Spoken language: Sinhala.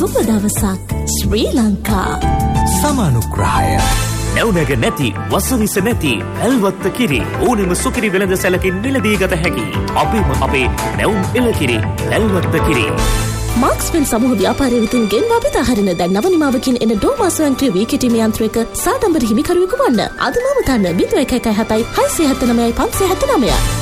සුබ දවසක් ශ්‍රී ලංකා. සමානුග්‍රහය නැවුනග නැති වසවිස නැති ඇල්වත්ත කිරි ඕනෙම සුකිරි වෙළඳ සැලකින් මිලදී ගත හැකි අපේ නැවුම් එළකිරි ඇල්වත්ත කිරි. මාක්ස්වෙල් සමූහ ව්‍යාපාරය විසින් ගෙන්වා බෙදා හරින දැන් නව නිමාවකින් එන ඩෝමා ස්වයංක්‍රීය වී කිටීම යන්ත්‍රයක සාඩම්බර හිමිකරුවෙකු වන්න. අද මම තන්න 0117 679 579.